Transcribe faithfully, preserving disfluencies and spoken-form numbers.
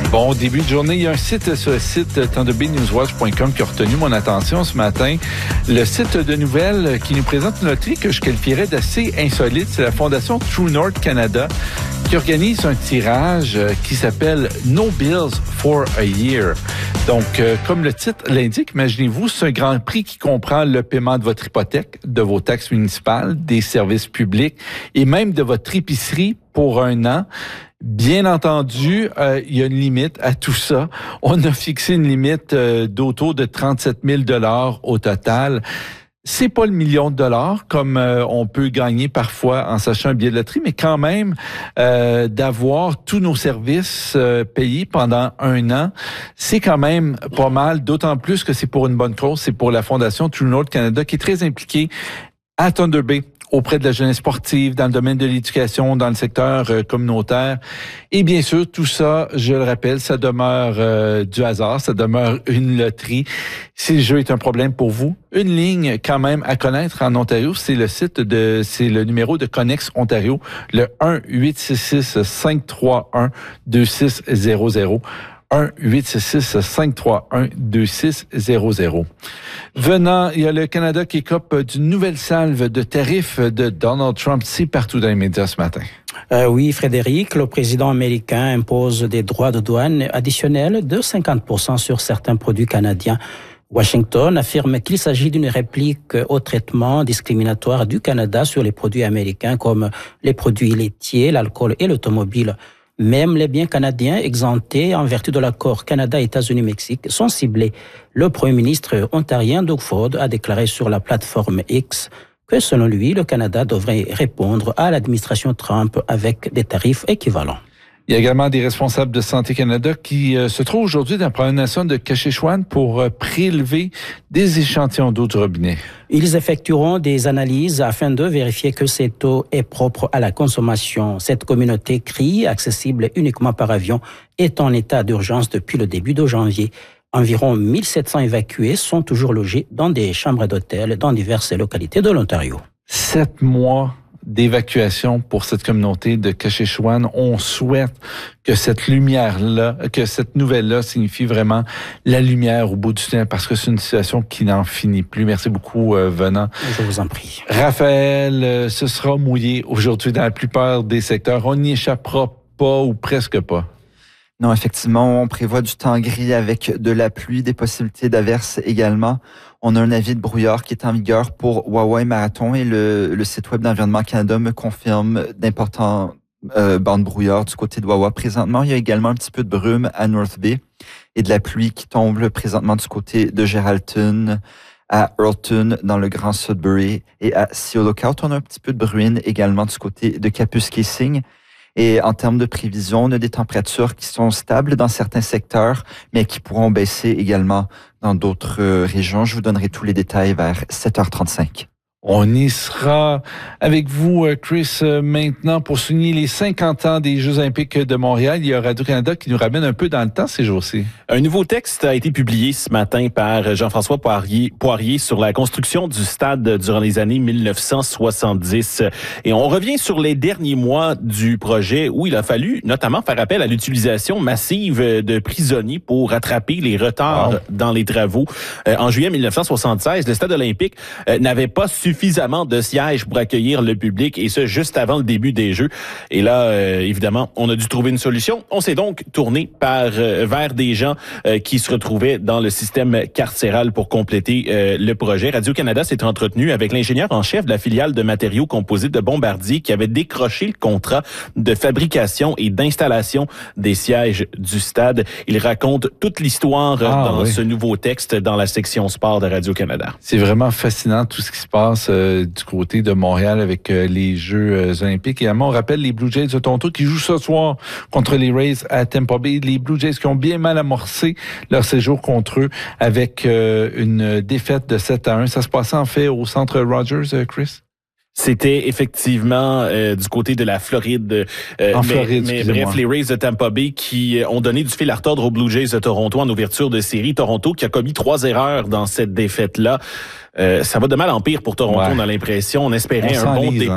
Bon début de journée. Il y a un site sur le site thunder bay news watch point com qui a retenu mon attention ce matin. Le site de nouvelles qui nous présente une loterie que je qualifierais d'assez insolite. C'est la Fondation True North Canada qui organise un tirage qui s'appelle No Bills for a Year. Donc, euh, comme le titre l'indique, imaginez-vous, c'est un grand prix qui comprend le paiement de votre hypothèque, de vos taxes municipales, des services publics et même de votre épicerie pour un an. Bien entendu, euh, il y a une limite à tout ça. On a fixé une limite euh, d'autour de trente-sept mille dollars au total. C'est pas le million de dollars comme euh, on peut gagner parfois en sachant un billet de loterie, mais quand même euh, d'avoir tous nos services euh, payés pendant un an, c'est quand même pas mal, d'autant plus que c'est pour une bonne cause, c'est pour la Fondation True North Canada qui est très impliquée à Thunder Bay, auprès de la jeunesse sportive, dans le domaine de l'éducation, dans le secteur euh, communautaire. Et bien sûr, tout ça, je le rappelle, ça demeure euh, du hasard, ça demeure une loterie. Si le jeu est un problème pour vous, une ligne quand même à connaître en Ontario, c'est le site de, c'est le numéro de Connex Ontario, le un huit six six cinq trois un deux six zéro zéro. un huit six six cinq trois un deux six zéro zéro. Venant, il y a le Canada qui écope d'une nouvelle salve de tarifs de Donald Trump. C'est partout dans les médias ce matin. Euh, oui, Frédéric, le président américain impose des droits de douane additionnels de cinquante pour cent sur certains produits canadiens. Washington affirme qu'il s'agit d'une réplique au traitement discriminatoire du Canada sur les produits américains comme les produits laitiers, l'alcool et l'automobile. Même les biens canadiens exemptés en vertu de l'accord Canada-États-Unis-Mexique sont ciblés. Le premier ministre ontarien Doug Ford a déclaré sur la plateforme X que selon lui, le Canada devrait répondre à l'administration Trump avec des tarifs équivalents. Il y a également des responsables de Santé Canada qui euh, se trouvent aujourd'hui dans la promenade de Cachéchouane pour euh, prélever des échantillons d'eau du robinet. Ils effectueront des analyses afin de vérifier que cette eau est propre à la consommation. Cette communauté C R I, accessible uniquement par avion, est en état d'urgence depuis le début de janvier. Environ mille sept cents évacués sont toujours logés dans des chambres d'hôtel dans diverses localités de l'Ontario. Sept mois d'évacuation pour cette communauté de Cachéchouane. On souhaite que cette lumière-là, que cette nouvelle-là signifie vraiment la lumière au bout du tunnel parce que c'est une situation qui n'en finit plus. Merci beaucoup, euh, Venant. Je vous en prie. Raphaël, euh, ce sera mouillé aujourd'hui dans la plupart des secteurs. On n'y échappera pas ou presque pas. Non, effectivement, on prévoit du temps gris avec de la pluie, des possibilités d'averses également. On a un avis de brouillard qui est en vigueur pour Wawa et Marathon et le, le site web d'Environnement Canada me confirme d'importants euh, bancs de brouillard du côté de Wawa. Présentement, il y a également un petit peu de brume à North Bay et de la pluie qui tombe présentement du côté de Geraldton, à Earlton, dans le Grand Sudbury et à Seal Lookout. On a un petit peu de bruine également du côté de Kapuskasing. Et en termes de prévision, on a des températures qui sont stables dans certains secteurs, mais qui pourront baisser également dans d'autres régions. Je vous donnerai tous les détails vers sept heures trente-cinq. On y sera avec vous, Chris, maintenant pour souligner les cinquante ans des Jeux olympiques de Montréal. Il y a Radio-Canada qui nous ramène un peu dans le temps ces jours-ci. Un nouveau texte a été publié ce matin par Jean-François Poirier, Poirier sur la construction du stade durant les années mille neuf cent soixante-dix. Et on revient sur les derniers mois du projet où il a fallu notamment faire appel à l'utilisation massive de prisonniers pour rattraper les retards wow. dans les travaux. En juillet mille neuf cent soixante-seize, le stade olympique n'avait pas su suffisamment de sièges pour accueillir le public, et ce, juste avant le début des Jeux. Et là, euh, évidemment, on a dû trouver une solution. On s'est donc tourné par, euh, vers des gens euh, qui se retrouvaient dans le système carcéral pour compléter euh, le projet. Radio-Canada s'est entretenu avec l'ingénieur en chef de la filiale de matériaux composites de Bombardier qui avait décroché le contrat de fabrication et d'installation des sièges du stade. Il raconte toute l'histoire ah, dans oui. ce nouveau texte dans la section sport de Radio-Canada. C'est vraiment fascinant tout ce qui se passe Euh, du côté de Montréal avec euh, les Jeux euh, olympiques. Également, on rappelle les Blue Jays de Toronto qui jouent ce soir contre les Rays à Tampa Bay. Les Blue Jays qui ont bien mal amorcé leur séjour contre eux avec euh, une défaite de sept à un. Ça se passait en fait au centre Rogers, euh, Chris? C'était effectivement euh, du côté de la Floride. Euh, en mais, Floride, mais bref, les Rays de Tampa Bay qui ont donné du fil à retordre aux Blue Jays de Toronto en ouverture de série. Toronto qui a commis trois erreurs dans cette défaite-là. Euh, ça va de mal en pire pour Toronto, ouais. on a l'impression. On espérait on un bon départ.